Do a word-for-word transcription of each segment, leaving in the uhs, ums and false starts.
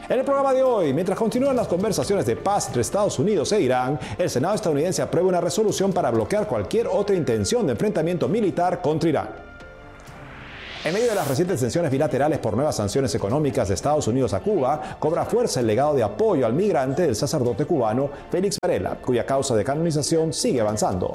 En el programa de hoy, mientras continúan las conversaciones de paz entre Estados Unidos e Irán, el Senado estadounidense aprueba una resolución para bloquear cualquier otra intención de enfrentamiento militar contra Irán. En medio de las recientes tensiones bilaterales por nuevas sanciones económicas de Estados Unidos a Cuba, cobra fuerza el legado de apoyo al migrante del sacerdote cubano Félix Varela, cuya causa de canonización sigue avanzando.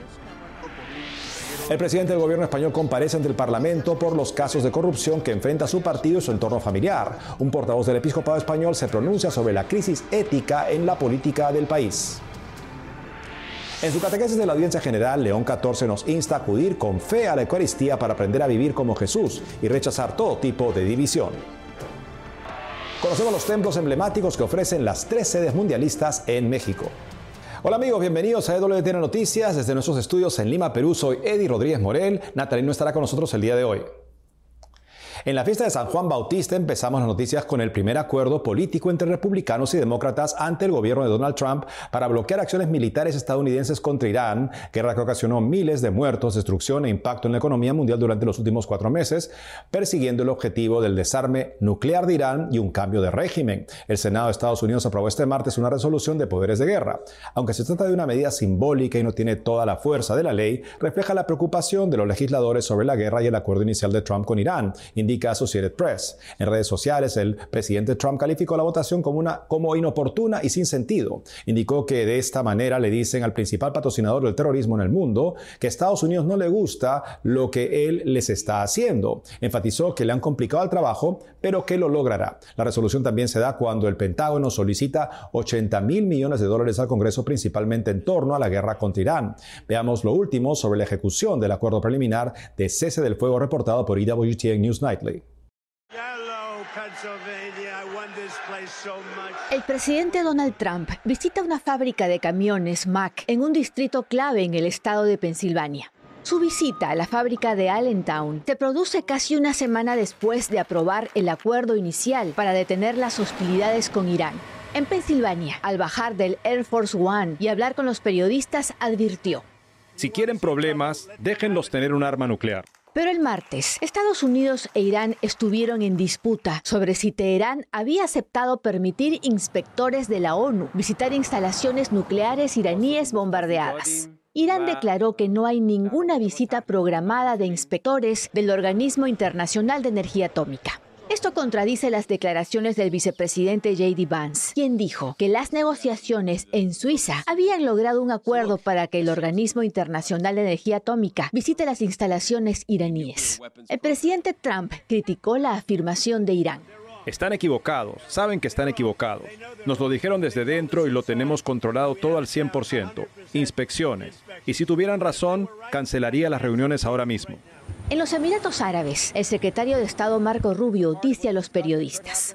El presidente del gobierno español comparece ante el Parlamento por los casos de corrupción que enfrenta su partido y su entorno familiar. Un portavoz del episcopado español se pronuncia sobre la crisis ética en la política del país. En su catequesis de la Audiencia General, León catorce nos insta a acudir con fe a la Eucaristía para aprender a vivir como Jesús y rechazar todo tipo de división. Conocemos los templos emblemáticos que ofrecen las tres sedes mundialistas en México. Hola amigos, bienvenidos a E W T N Noticias desde nuestros estudios en Lima, Perú. Soy Eddie Rodríguez Morel. Natalino estará con nosotros el día de hoy. En la fiesta de San Juan Bautista empezamos las noticias con el primer acuerdo político entre republicanos y demócratas ante el gobierno de Donald Trump para bloquear acciones militares estadounidenses contra Irán, guerra que ocasionó miles de muertos, destrucción e impacto en la economía mundial durante los últimos cuatro meses, persiguiendo el objetivo del desarme nuclear de Irán y un cambio de régimen. El Senado de Estados Unidos aprobó este martes una resolución de poderes de guerra. Aunque se trata de una medida simbólica y no tiene toda la fuerza de la ley, refleja la preocupación de los legisladores sobre la guerra y el acuerdo inicial de Trump con Irán, indica Associated Press. En redes sociales, el presidente Trump calificó la votación como, una, como inoportuna y sin sentido. Indicó que de esta manera le dicen al principal patrocinador del terrorismo en el mundo que a Estados Unidos no le gusta lo que él les está haciendo. Enfatizó que le han complicado el trabajo, pero que lo logrará. La resolución también se da cuando el Pentágono solicita ochenta mil millones de dólares al Congreso, principalmente en torno a la guerra contra Irán. Veamos lo último sobre la ejecución del acuerdo preliminar de cese del fuego reportado por E W T N News Nightly. El presidente Donald Trump visita una fábrica de camiones Mack en un distrito clave en el estado de Pensilvania. Su visita a la fábrica de Allentown se produce casi una semana después de aprobar el acuerdo inicial para detener las hostilidades con Irán. En Pensilvania, al bajar del Air Force One y hablar con los periodistas, advirtió: si quieren problemas, déjenlos tener un arma nuclear. Pero el martes, Estados Unidos e Irán estuvieron en disputa sobre si Teherán había aceptado permitir inspectores de la ONU visitar instalaciones nucleares iraníes bombardeadas. Irán declaró que no hay ninguna visita programada de inspectores del Organismo Internacional de Energía Atómica. Esto contradice las declaraciones del vicepresidente J D Vance, quien dijo que las negociaciones en Suiza habían logrado un acuerdo para que el Organismo Internacional de Energía Atómica visite las instalaciones iraníes. El presidente Trump criticó la afirmación de Irán. Están equivocados, saben que están equivocados. Nos lo dijeron desde dentro y lo tenemos controlado todo al cien por ciento. Inspecciones. Y si tuvieran razón, cancelaría las reuniones ahora mismo. En los Emiratos Árabes, el secretario de Estado Marco Rubio dice a los periodistas: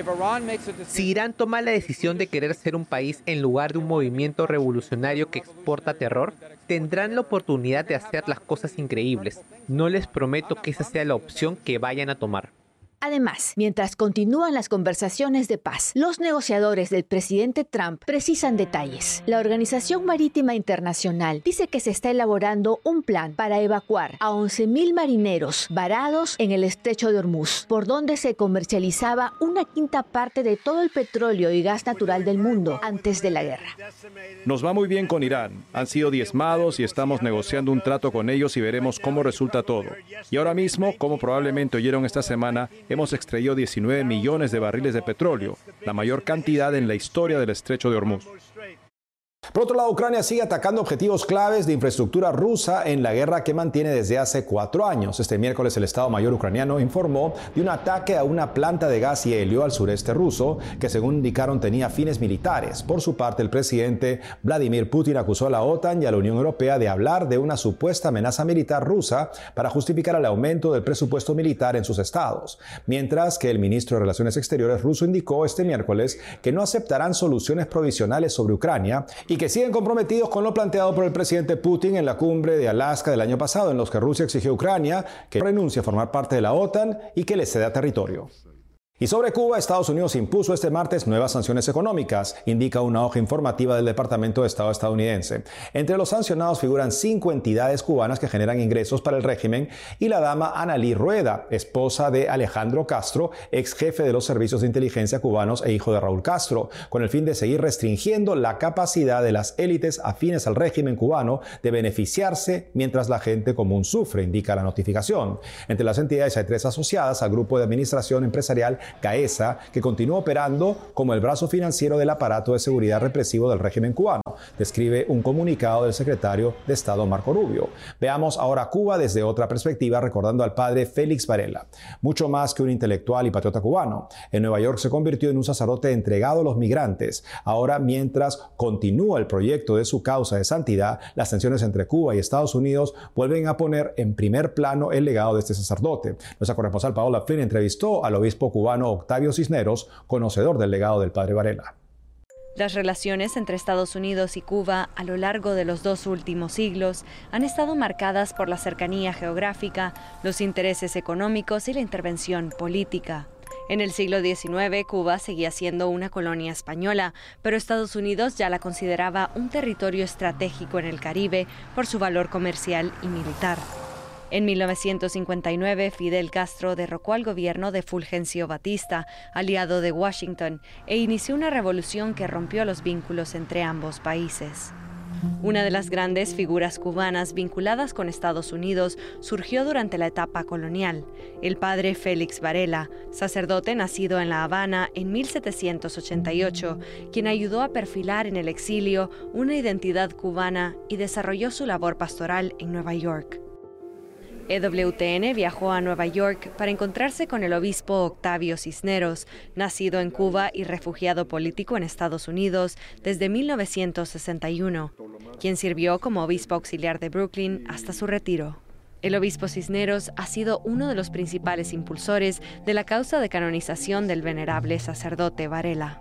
si Irán toma la decisión de querer ser un país en lugar de un movimiento revolucionario que exporta terror, tendrán la oportunidad de hacer las cosas increíbles. No les prometo que esa sea la opción que vayan a tomar. Además, mientras continúan las conversaciones de paz, los negociadores del presidente Trump precisan detalles. La Organización Marítima Internacional dice que se está elaborando un plan para evacuar a once mil marineros varados en el estrecho de Hormuz, por donde se comercializaba una quinta parte de todo el petróleo y gas natural del mundo antes de la guerra. Nos va muy bien con Irán. Han sido diezmados y estamos negociando un trato con ellos y veremos cómo resulta todo. Y ahora mismo, como probablemente oyeron esta semana, hemos extraído diecinueve millones de barriles de petróleo, la mayor cantidad en la historia del estrecho de Hormuz. Por otro lado, Ucrania sigue atacando objetivos claves de infraestructura rusa en la guerra que mantiene desde hace cuatro años. Este miércoles el Estado Mayor ucraniano informó de un ataque a una planta de gas y helio al sureste ruso que, según indicaron, tenía fines militares. Por su parte, el presidente Vladimir Putin acusó a la OTAN y a la Unión Europea de hablar de una supuesta amenaza militar rusa para justificar el aumento del presupuesto militar en sus estados. Mientras que el ministro de Relaciones Exteriores ruso indicó este miércoles que no aceptarán soluciones provisionales sobre Ucrania y que siguen comprometidos con lo planteado por el presidente Putin en la cumbre de Alaska del año pasado, en los que Rusia exigió a Ucrania que renuncie a formar parte de la OTAN y que le ceda territorio. Y sobre Cuba, Estados Unidos impuso este martes nuevas sanciones económicas, indica una hoja informativa del Departamento de Estado estadounidense. Entre los sancionados figuran cinco entidades cubanas que generan ingresos para el régimen y la dama Analí Rueda, esposa de Alejandro Castro, ex jefe de los servicios de inteligencia cubanos e hijo de Raúl Castro, con el fin de seguir restringiendo la capacidad de las élites afines al régimen cubano de beneficiarse mientras la gente común sufre, indica la notificación. Entre las entidades hay tres asociadas al Grupo de Administración Empresarial CAESA, que continúa operando como el brazo financiero del aparato de seguridad represivo del régimen cubano, describe un comunicado del secretario de Estado Marco Rubio. Veamos ahora Cuba desde otra perspectiva, recordando al padre Félix Varela. Mucho más que un intelectual y patriota cubano, en Nueva York se convirtió en un sacerdote entregado a los migrantes. Ahora, mientras continúa el proyecto de su causa de santidad, las tensiones entre Cuba y Estados Unidos vuelven a poner en primer plano el legado de este sacerdote. Nuestra corresponsal Paola Flynn entrevistó al obispo cubano Octavio Cisneros, conocedor del legado del padre Varela. Las relaciones entre Estados Unidos y Cuba a lo largo de los dos últimos siglos han estado marcadas por la cercanía geográfica, los intereses económicos y la intervención política. En el siglo diecinueve, Cuba seguía siendo una colonia española, pero Estados Unidos ya la consideraba un territorio estratégico en el Caribe por su valor comercial y militar. En mil novecientos cincuenta y nueve, Fidel Castro derrocó al gobierno de Fulgencio Batista, aliado de Washington, e inició una revolución que rompió los vínculos entre ambos países. Una de las grandes figuras cubanas vinculadas con Estados Unidos surgió durante la etapa colonial, el padre Félix Varela, sacerdote nacido en La Habana en mil setecientos ochenta y ocho, quien ayudó a perfilar en el exilio una identidad cubana y desarrolló su labor pastoral en Nueva York. E W T N viajó a Nueva York para encontrarse con el obispo Octavio Cisneros, nacido en Cuba y refugiado político en Estados Unidos desde mil novecientos sesenta y uno, quien sirvió como obispo auxiliar de Brooklyn hasta su retiro. El obispo Cisneros ha sido uno de los principales impulsores de la causa de canonización del venerable sacerdote Varela.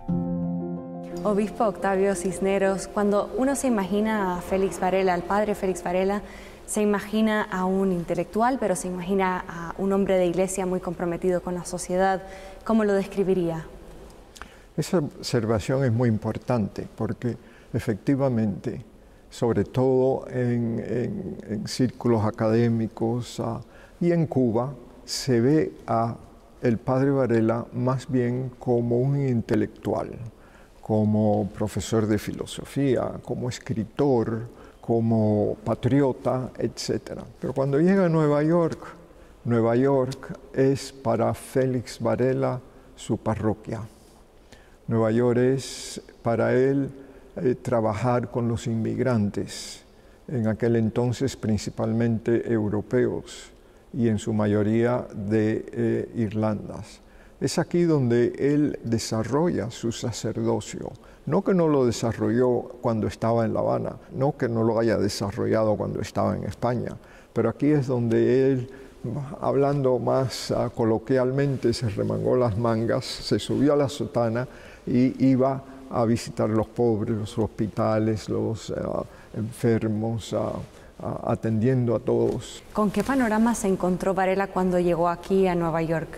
Obispo Octavio Cisneros, cuando uno se imagina a Félix Varela, al padre Félix Varela, se imagina a un intelectual, pero se imagina a un hombre de iglesia muy comprometido con la sociedad. ¿Cómo lo describiría? Esa observación es muy importante porque efectivamente, sobre todo en, en, en círculos académicos uh, y en Cuba, se ve a el padre Varela más bien como un intelectual, como profesor de filosofía, como escritor, como patriota, etcétera. Pero cuando llega a Nueva York, Nueva York es para Félix Varela su parroquia. Nueva York es para él eh, trabajar con los inmigrantes, en aquel entonces principalmente europeos y en su mayoría de eh, Irlandas. Es aquí donde él desarrolla su sacerdocio. No que no lo desarrolló cuando estaba en La Habana, no que no lo haya desarrollado cuando estaba en España, pero aquí es donde él, hablando más uh, coloquialmente, se remangó las mangas, se subió a la sotana y iba a visitar los pobres, los hospitales, los uh, enfermos, uh, uh, atendiendo a todos. ¿Con qué panorama se encontró Varela cuando llegó aquí a Nueva York?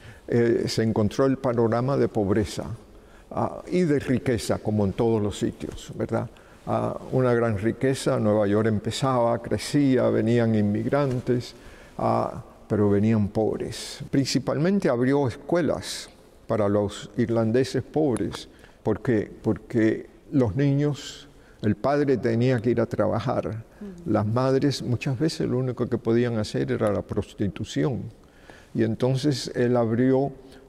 Eh, se encontró el panorama de pobreza uh, y de riqueza, como en todos los sitios, ¿verdad? Uh, una gran riqueza, Nueva York empezaba, crecía, venían inmigrantes, uh, pero venían pobres. Principalmente abrió escuelas para los irlandeses pobres. ¿Por qué? Porque los niños, el padre tenía que ir a trabajar. Las madres muchas veces lo único que podían hacer era la prostitución. Y entonces él abrió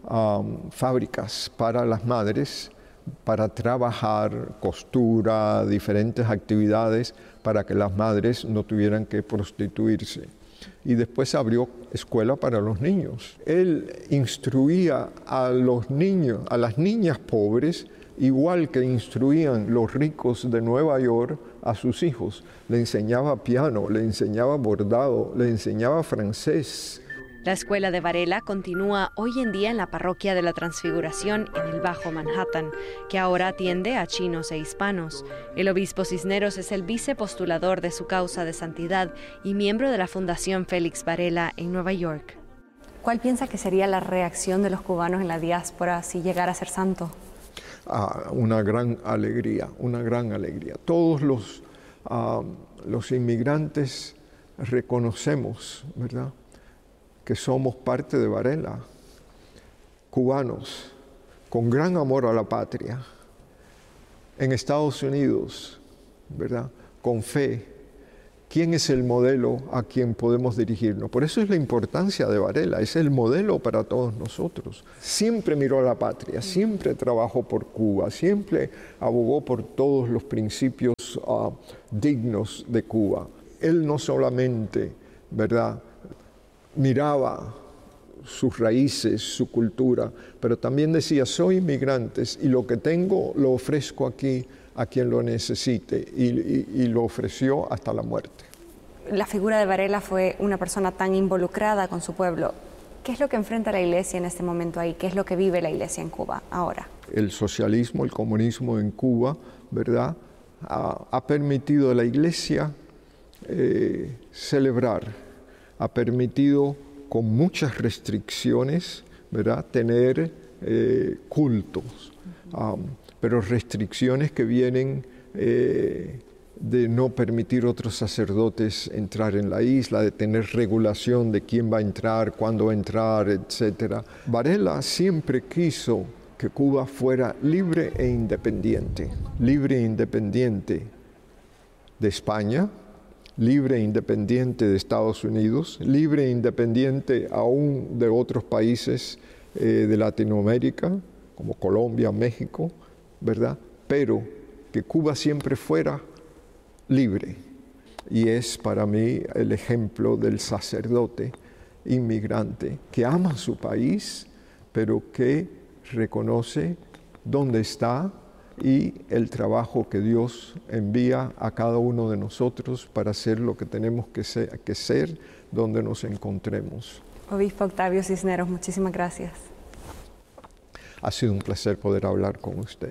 um, fábricas para las madres para trabajar, costura, diferentes actividades para que las madres no tuvieran que prostituirse. Y después abrió escuela para los niños. Él instruía a los niños, a las niñas pobres, igual que instruían los ricos de Nueva York a sus hijos. Le enseñaba piano, le enseñaba bordado, le enseñaba francés. La escuela de Varela continúa hoy en día en la parroquia de la Transfiguración en el Bajo Manhattan, que ahora atiende a chinos e hispanos. El obispo Cisneros es el vicepostulador de su causa de santidad y miembro de la Fundación Félix Varela en Nueva York. ¿Cuál piensa que sería la reacción de los cubanos en la diáspora si llegara a ser santo? Ah, una gran alegría, una gran alegría. Todos los, uh, los inmigrantes reconocemos, ¿verdad?, que somos parte de Varela, cubanos, con gran amor a la patria, en Estados Unidos, ¿verdad?, con fe. ¿Quién es el modelo a quien podemos dirigirnos? Por eso es la importancia de Varela, es el modelo para todos nosotros. Siempre miró a la patria, siempre trabajó por Cuba, siempre abogó por todos los principios uh, dignos de Cuba. Él no solamente, ¿verdad?, miraba sus raíces, su cultura, pero también decía, soy inmigrante y lo que tengo lo ofrezco aquí a quien lo necesite, y, y, y lo ofreció hasta la muerte. La figura de Varela fue una persona tan involucrada con su pueblo. ¿Qué es lo que enfrenta la Iglesia en este momento ahí? ¿Qué es lo que vive la Iglesia en Cuba ahora? El socialismo, el comunismo en Cuba, ¿verdad?, ha, ha permitido a la Iglesia eh, celebrar, ha permitido con muchas restricciones, ¿verdad?, tener eh, cultos. Um, pero restricciones que vienen eh, de no permitir otros sacerdotes entrar en la isla, de tener regulación de quién va a entrar, cuándo va a entrar, etcétera. Varela siempre quiso que Cuba fuera libre e independiente, libre e independiente de España, libre e independiente de Estados Unidos, libre e independiente aún de otros países eh, de Latinoamérica, como Colombia, México, ¿verdad? Pero que Cuba siempre fuera libre. Y es para mí el ejemplo del sacerdote inmigrante que ama su país, pero que reconoce dónde está y el trabajo que Dios envía a cada uno de nosotros para hacer lo que tenemos que ser, que ser donde nos encontremos. Obispo Octavio Cisneros, muchísimas gracias. Ha sido un placer poder hablar con usted.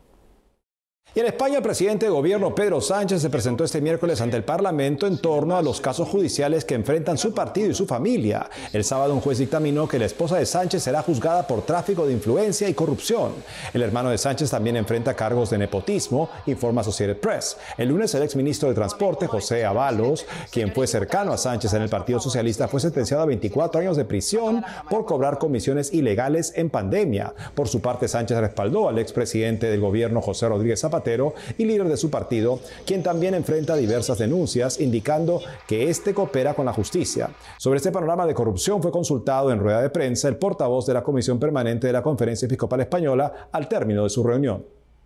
Y en España, el presidente de gobierno Pedro Sánchez se presentó este miércoles ante el Parlamento en torno a los casos judiciales que enfrentan su partido y su familia. El sábado, un juez dictaminó que la esposa de Sánchez será juzgada por tráfico de influencia y corrupción. El hermano de Sánchez también enfrenta cargos de nepotismo, informa Associated Press. El lunes, el exministro de Transporte, José Ábalos, quien fue cercano a Sánchez en el Partido Socialista, fue sentenciado a veinticuatro años de prisión por cobrar comisiones ilegales en pandemia. Por su parte, Sánchez respaldó al expresidente del gobierno, José Rodríguez Zapatero, y líder de su partido, quien también enfrenta diversas denuncias, indicando que este coopera con la justicia. Sobre este panorama de corrupción fue consultado en rueda de prensa el portavoz de la Comisión Permanente de la Conferencia Episcopal Española al término de su reunión.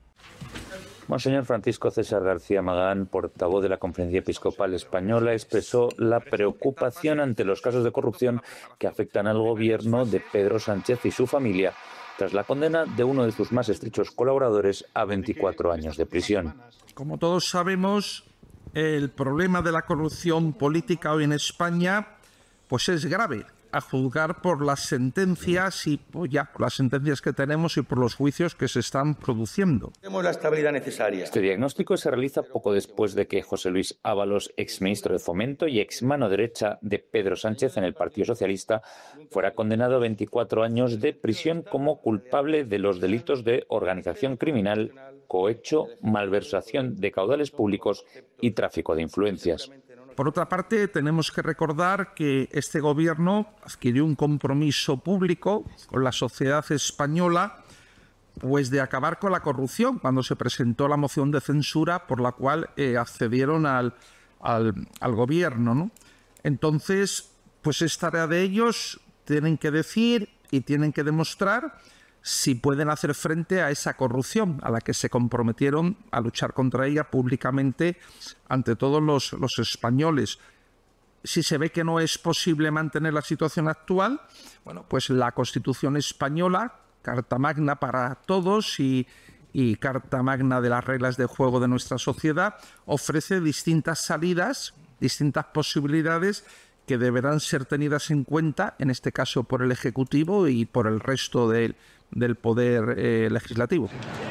Monseñor Francisco César García Magán, portavoz de la Conferencia Episcopal Española, expresó la preocupación ante los casos de corrupción que afectan al gobierno de Pedro Sánchez y su familia, tras la condena de uno de sus más estrechos colaboradores a veinticuatro años de prisión. Como todos sabemos, el problema de la corrupción política hoy en España pues es grave, a juzgar por las sentencias y pues ya por las sentencias que tenemos y por los juicios que se están produciendo. Tenemos la estabilidad necesaria. Este diagnóstico se realiza poco después de que José Luis Ábalos, exministro de Fomento y ex mano derecha de Pedro Sánchez en el Partido Socialista, fuera condenado a veinticuatro años de prisión como culpable de los delitos de organización criminal, cohecho, malversación de caudales públicos y tráfico de influencias. Por otra parte, tenemos que recordar que este gobierno adquirió un compromiso público con la sociedad española pues de acabar con la corrupción cuando se presentó la moción de censura por la cual eh, accedieron al, al, al gobierno, ¿no? Entonces, pues es tarea de ellos, tienen que decir y tienen que demostrar si pueden hacer frente a esa corrupción a la que se comprometieron a luchar contra ella públicamente ante todos los, los españoles. Si se ve que no es posible mantener la situación actual, bueno, pues la Constitución española, Carta Magna para todos y, y Carta Magna de las reglas de juego de nuestra sociedad, ofrece distintas salidas, distintas posibilidades que deberán ser tenidas en cuenta, en este caso por el Ejecutivo y por el resto del, del Poder eh, Legislativo.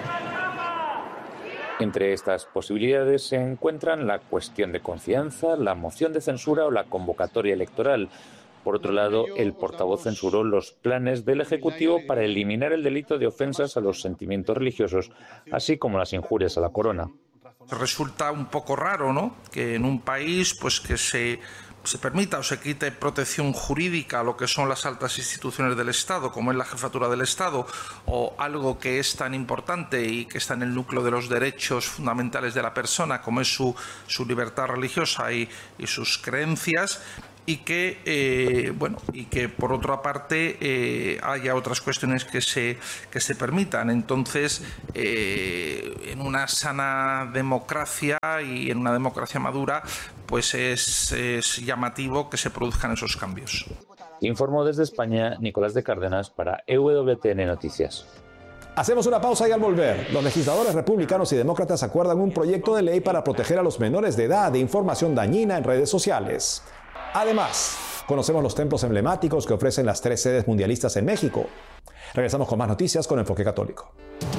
Entre estas posibilidades se encuentran la cuestión de confianza, la moción de censura o la convocatoria electoral. Por otro lado, el portavoz censuró los planes del Ejecutivo para eliminar el delito de ofensas a los sentimientos religiosos, así como las injurias a la corona. Resulta un poco raro, ¿no?, que en un país pues que se, se permita o se quite protección jurídica a lo que son las altas instituciones del Estado, como es la jefatura del Estado, o algo que es tan importante y que está en el núcleo de los derechos fundamentales de la persona, como es su, su libertad religiosa y, y sus creencias, y que, eh, bueno, y que por otra parte eh, haya otras cuestiones que se, que se permitan. Entonces, eh, en una sana democracia y en una democracia madura, pues es, es llamativo que se produzcan esos cambios. Informó desde España Nicolás de Cárdenas para E W T N Noticias. Hacemos una pausa y al volver, los legisladores republicanos y demócratas acuerdan un proyecto de ley para proteger a los menores de edad de información dañina en redes sociales. Además, conocemos los templos emblemáticos que ofrecen las tres sedes mundialistas en México. Regresamos con más noticias con Enfoque Católico.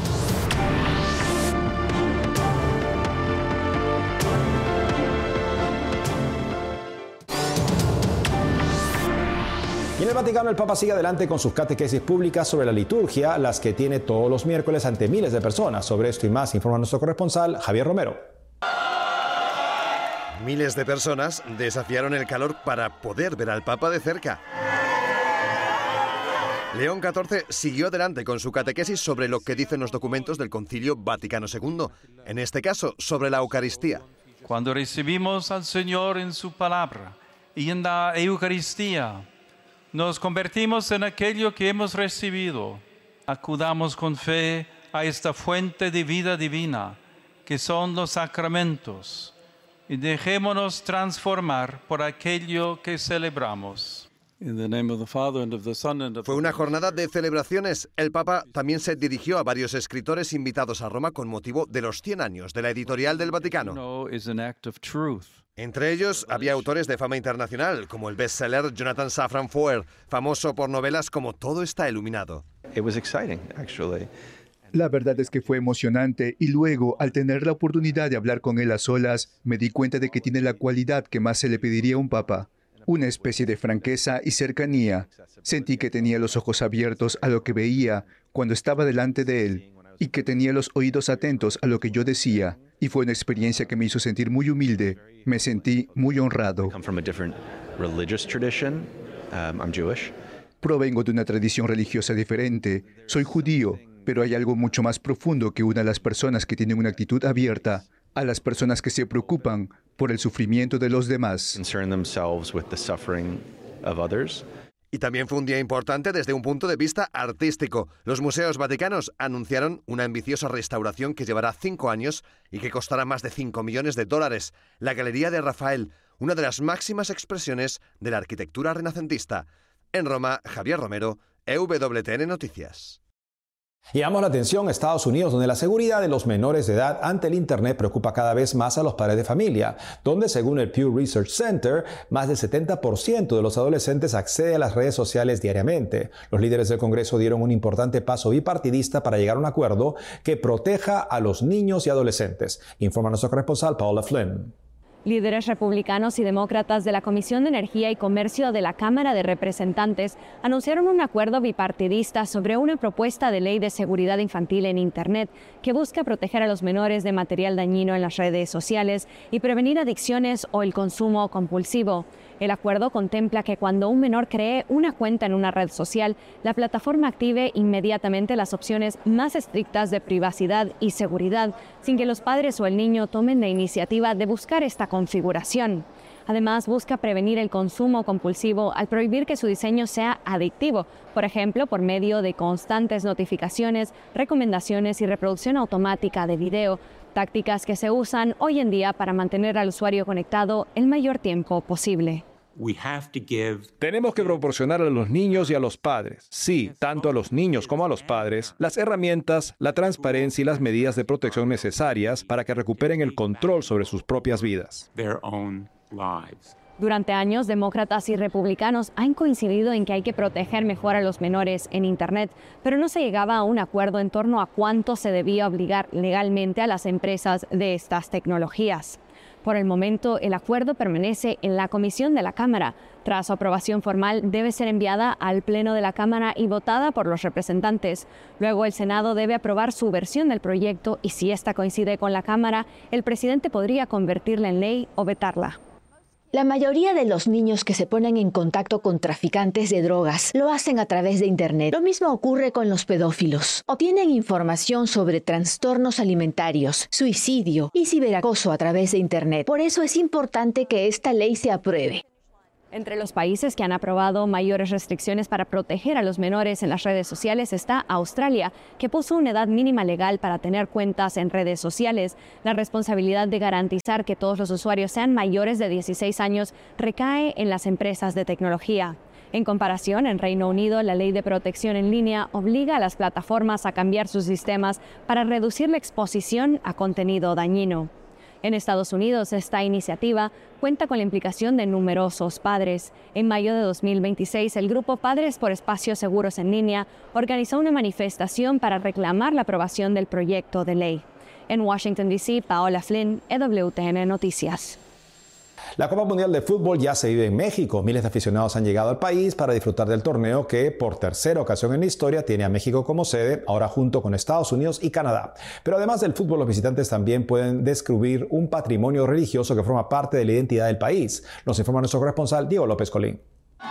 Y en el Vaticano el Papa sigue adelante con sus catequesis públicas sobre la liturgia, las que tiene todos los miércoles ante miles de personas. Sobre esto y más informa nuestro corresponsal Javier Romero. Miles de personas desafiaron el calor para poder ver al Papa de cerca. León catorce siguió adelante con su catequesis sobre lo que dicen los documentos del Concilio Vaticano segundo, en este caso sobre la Eucaristía. Cuando recibimos al Señor en su palabra y en la Eucaristía, nos convertimos en aquello que hemos recibido. Acudamos con fe a esta fuente de vida divina, que son los sacramentos, y dejémonos transformar por aquello que celebramos. Fue una jornada de celebraciones. El Papa también se dirigió a varios escritores invitados a Roma con motivo de los cien años de la editorial del Vaticano. Entre ellos había autores de fama internacional, como el bestseller Jonathan Safran Foer, famoso por novelas como Todo está iluminado. La verdad es que fue emocionante y luego, al tener la oportunidad de hablar con él a solas, me di cuenta de que tiene la cualidad que más se le pediría a un papa, una especie de franqueza y cercanía. Sentí que tenía los ojos abiertos a lo que veía cuando estaba delante de él y que tenía los oídos atentos a lo que yo decía, y fue una experiencia que me hizo sentir muy humilde. Me sentí muy honrado. Provengo de una tradición religiosa diferente. Soy judío. Pero hay algo mucho más profundo que une a las personas que tienen una actitud abierta, a las personas que se preocupan por el sufrimiento de los demás. Y también fue un día importante desde un punto de vista artístico. Los museos vaticanos anunciaron una ambiciosa restauración que llevará cinco años y que costará más de cinco millones de dólares. La Galería de Rafael, una de las máximas expresiones de la arquitectura renacentista. En Roma, Javier Romero, E W T N Noticias. Llamamos la atención a Estados Unidos, donde la seguridad de los menores de edad ante el Internet preocupa cada vez más a los padres de familia, donde según el Pew Research Center, más del setenta por ciento de los adolescentes accede a las redes sociales diariamente. Los líderes del Congreso dieron un importante paso bipartidista para llegar a un acuerdo que proteja a los niños y adolescentes. Informa nuestro corresponsal Paula Flynn. Líderes republicanos y demócratas de la Comisión de Energía y Comercio de la Cámara de Representantes anunciaron un acuerdo bipartidista sobre una propuesta de ley de seguridad infantil en Internet que busca proteger a los menores de material dañino en las redes sociales y prevenir adicciones o el consumo compulsivo. El acuerdo contempla que cuando un menor cree una cuenta en una red social, la plataforma active inmediatamente las opciones más estrictas de privacidad y seguridad, sin que los padres o el niño tomen la iniciativa de buscar esta configuración. Además, busca prevenir el consumo compulsivo al prohibir que su diseño sea adictivo, por ejemplo, por medio de constantes notificaciones, recomendaciones y reproducción automática de video, tácticas que se usan hoy en día para mantener al usuario conectado el mayor tiempo posible. Tenemos que proporcionar a los niños y a los padres, sí, tanto a los niños como a los padres, las herramientas, la transparencia y las medidas de protección necesarias para que recuperen el control sobre sus propias vidas. Durante años, demócratas y republicanos han coincidido en que hay que proteger mejor a los menores en Internet, pero no se llegaba a un acuerdo en torno a cuánto se debía obligar legalmente a las empresas de estas tecnologías. Por el momento, el acuerdo permanece en la comisión de la Cámara. Tras su aprobación formal, debe ser enviada al Pleno de la Cámara y votada por los representantes. Luego, el Senado debe aprobar su versión del proyecto y, si esta coincide con la Cámara, el presidente podría convertirla en ley o vetarla. La mayoría de los niños que se ponen en contacto con traficantes de drogas lo hacen a través de Internet. Lo mismo ocurre con los pedófilos. Obtienen información sobre trastornos alimentarios, suicidio y ciberacoso a través de Internet. Por eso es importante que esta ley se apruebe. Entre los países que han aprobado mayores restricciones para proteger a los menores en las redes sociales está Australia, que puso una edad mínima legal para tener cuentas en redes sociales. La responsabilidad de garantizar que todos los usuarios sean mayores de dieciséis años recae en las empresas de tecnología. En comparación, en Reino Unido, la ley de protección en línea obliga a las plataformas a cambiar sus sistemas para reducir la exposición a contenido dañino. En Estados Unidos, esta iniciativa cuenta con la implicación de numerosos padres. En mayo de dos mil veintiséis, el grupo Padres por Espacios Seguros en Línea organizó una manifestación para reclamar la aprobación del proyecto de ley. En Washington, D C, Paola Flynn, E W T N Noticias. La Copa Mundial de Fútbol ya se vive en México. Miles de aficionados han llegado al país para disfrutar del torneo que, por tercera ocasión en la historia, tiene a México como sede, ahora junto con Estados Unidos y Canadá. Pero además del fútbol, los visitantes también pueden descubrir un patrimonio religioso que forma parte de la identidad del país. Nos informa nuestro corresponsal Diego López Colín.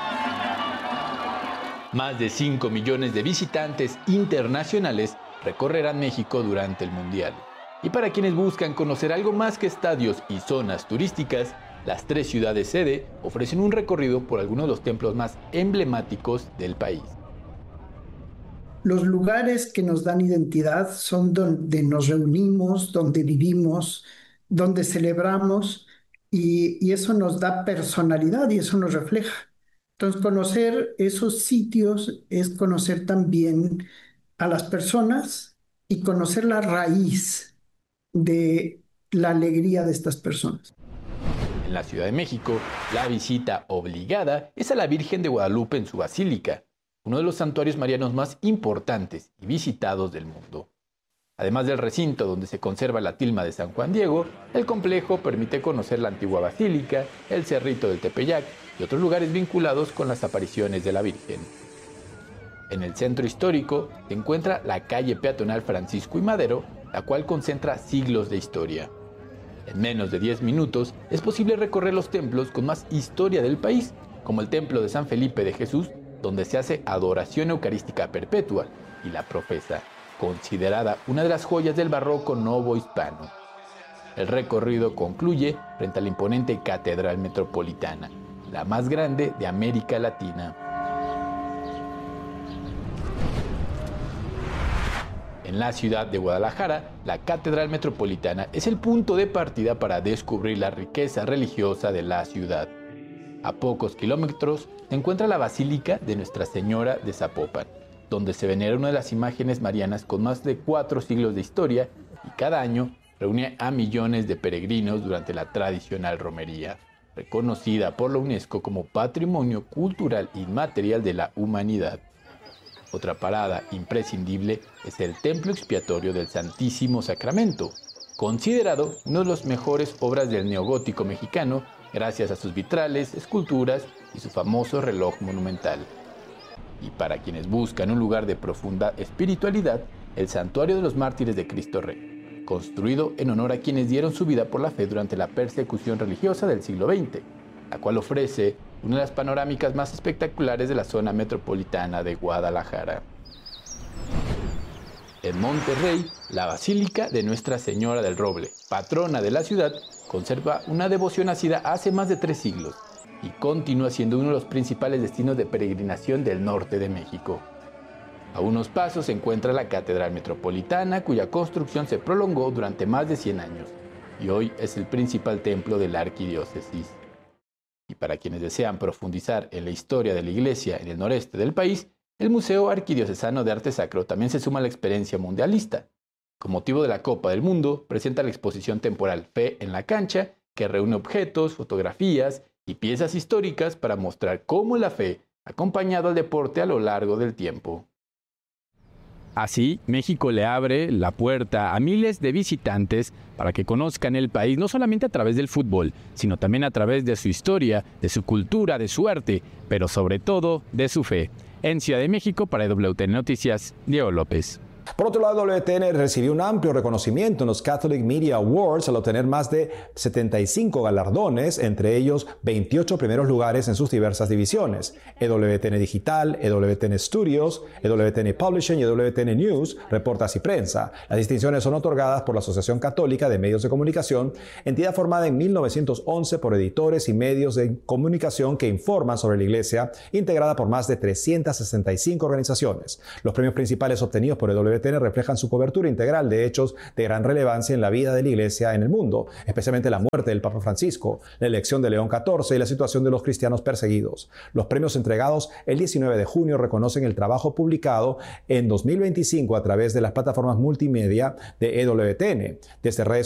Más de cinco millones de visitantes internacionales recorrerán México durante el Mundial. Y para quienes buscan conocer algo más que estadios y zonas turísticas, las tres ciudades sede ofrecen un recorrido por algunos de los templos más emblemáticos del país. Los lugares que nos dan identidad son donde nos reunimos, donde vivimos, donde celebramos y, y eso nos da personalidad y eso nos refleja. Entonces, conocer esos sitios es conocer también a las personas y conocer la raíz de la alegría de estas personas. En la Ciudad de México, la visita obligada es a la Virgen de Guadalupe en su basílica, uno de los santuarios marianos más importantes y visitados del mundo. Además del recinto donde se conserva la tilma de San Juan Diego, el complejo permite conocer la antigua basílica, el Cerrito del Tepeyac y otros lugares vinculados con las apariciones de la Virgen. En el centro histórico se encuentra la calle peatonal Francisco y Madero, la cual concentra siglos de historia. En menos de diez minutos es posible recorrer los templos con más historia del país, como el Templo de San Felipe de Jesús, donde se hace adoración eucarística perpetua, y la Profesa, considerada una de las joyas del barroco novohispano. El recorrido concluye frente a la imponente Catedral Metropolitana, la más grande de América Latina. En la ciudad de Guadalajara, la Catedral Metropolitana es el punto de partida para descubrir la riqueza religiosa de la ciudad. A pocos kilómetros se encuentra la Basílica de Nuestra Señora de Zapopan, donde se venera una de las imágenes marianas con más de cuatro siglos de historia y cada año reúne a millones de peregrinos durante la tradicional romería, reconocida por la UNESCO como Patrimonio Cultural Inmaterial de la Humanidad. Otra parada imprescindible es el Templo Expiatorio del Santísimo Sacramento, considerado una de las mejores obras del neogótico mexicano gracias a sus vitrales, esculturas y su famoso reloj monumental. Y para quienes buscan un lugar de profunda espiritualidad, el Santuario de los Mártires de Cristo Rey, construido en honor a quienes dieron su vida por la fe durante la persecución religiosa del siglo veinte, la cual ofrece una de las panorámicas más espectaculares de la zona metropolitana de Guadalajara. En Monterrey, la Basílica de Nuestra Señora del Roble, patrona de la ciudad, conserva una devoción nacida hace más de tres siglos y continúa siendo uno de los principales destinos de peregrinación del norte de México. A unos pasos se encuentra la Catedral Metropolitana, cuya construcción se prolongó durante más de cien años y hoy es el principal templo de la arquidiócesis. Y para quienes desean profundizar en la historia de la Iglesia en el noreste del país, el Museo Arquidiocesano de Arte Sacro también se suma a la experiencia mundialista. Con motivo de la Copa del Mundo, presenta la exposición temporal Fe en la Cancha, que reúne objetos, fotografías y piezas históricas para mostrar cómo la fe ha acompañado al deporte a lo largo del tiempo. Así, México le abre la puerta a miles de visitantes para que conozcan el país, no solamente a través del fútbol, sino también a través de su historia, de su cultura, de su arte, pero sobre todo de su fe. En Ciudad de México, para W T N Noticias, Diego López. Por otro lado, W T N recibió un amplio reconocimiento en los Catholic Media Awards al obtener más de setenta y cinco galardones, entre ellos veintiocho primeros lugares en sus diversas divisiones: E W T N Digital, E W T N Studios, E W T N Publishing y E W T N News, Reportas y Prensa. Las distinciones son otorgadas por la Asociación Católica de Medios de Comunicación, entidad formada en mil novecientos once por editores y medios de comunicación que informan sobre la Iglesia, integrada por más de trescientas sesenta y cinco organizaciones. Los premios principales obtenidos por E W T N reflejan su cobertura integral de hechos de gran relevancia en la vida de la Iglesia en el mundo, especialmente la muerte del Papa Francisco, la elección de León catorce y la situación de los cristianos perseguidos. Los premios entregados el diecinueve de junio reconocen el trabajo publicado en dos mil veinticinco a través de las plataformas multimedia de E W T N, desde redes